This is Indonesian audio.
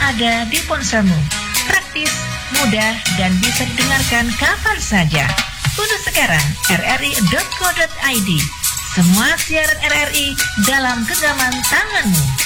ada di ponselmu. Praktis, mudah, dan bisa didengarkan kapan saja. Unduh sekarang rri.co.id. Semua siaran RRI dalam genggaman tanganmu.